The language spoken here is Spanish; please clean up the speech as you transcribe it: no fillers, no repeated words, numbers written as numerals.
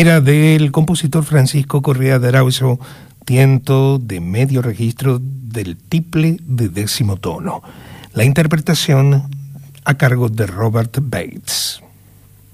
era del compositor Francisco Correa de Arauzo, tiento de medio registro del tiple de 10º tono. La interpretación a cargo de Robert Bates.